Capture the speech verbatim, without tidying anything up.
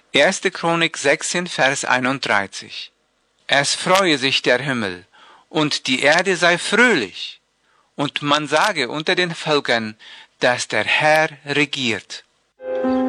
erste. Chronik sechzehn, Vers einunddreißig. Es freue sich der Himmel, und die Erde sei fröhlich, und man sage unter den Völkern, dass der Herr regiert.